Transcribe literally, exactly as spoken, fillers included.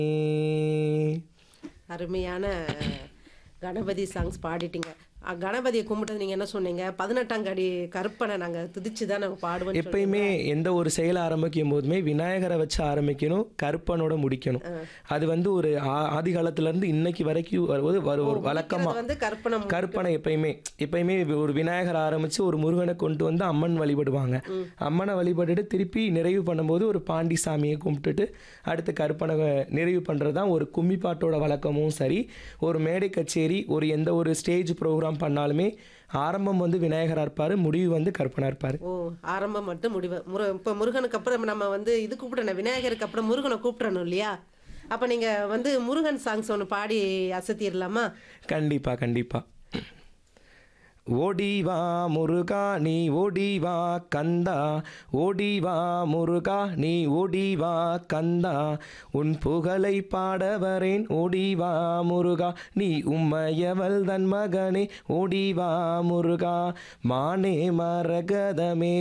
அருமையான கணபதி சாங்ஸ் பாடிட்டீங்க. அ, கணபதியை கும்பிட்டது நீங்க என்ன சொன்னீங்க? பதினெட்டாம் கடி கருப்பனை நாங்க துதிச்சு தான் நாங்க பாடுவோம்னு எப்பயுமே சொன்னீங்க. எந்த ஒரு செயலை ஆரம்பிக்கும் போதுமே விநாயகரை வச்சு ஆரம்பிக்கணும், கருப்பனோட முடிக்கணும். அது வந்து ஒரு ஆ- ஆதி காலத்துல இருந்து இன்னைக்கு வரைக்கும் வருவது வரு- ஓ, ஒரு வழக்கமா முடிக்கிறது வந்து கற்பனை முடிக்கணும். கற்பனை எப்பயுமே எப்பயுமே ஒரு விநாயகர் ஆரம்பிச்சு ஒரு முருகனை கொண்டு வந்து அம்மன் வழிபடுவாங்க. அம்மனை வழிபட்டுட்டு திருப்பி நிறைவு பண்ணும்போது ஒரு பாண்டி சாமியை கும்பிட்டுட்டு அடுத்து கற்பனை நிறைவு பண்றது தான் ஒரு கும்மி பாட்டோட வழக்கமும் சரி. ஒரு மேடை கச்சேரி, ஒரு எந்த ஒரு ஸ்டேஜ் ப்ரோக்ராம் பண்ணாலுமே ஆரம்பம் வந்து விநாயகரா இருப்பாரு, முடிவு வந்து கற்பனா இருப்பாரு. ஓ, ஆரம்பம் மட்டும் முடிவு. முரு இப்போ முருகனுக்கு அப்புறம் நம்ம வந்து இது கூப்பிடணும், விநாயகருக்கு அப்புறம் முருகனை கூப்பிடணும் இல்லையா? அப்போ நீங்க வந்து முருகன் சாங்ஸ் ஒன்று பாடி அசத்திடலாமா? கண்டிப்பா கண்டிப்பா. ஓடி வா முருகா நீ ஓடி வா கந்தா, ஓடி வா முருகா நீ ஓடி வா கந்தா, உன் புகழை பாட வரேன் ஓடி வா முருகா, நீ உம்மையவள் தன் மகனே ஓடி வா முருகா, மானே மரகதமே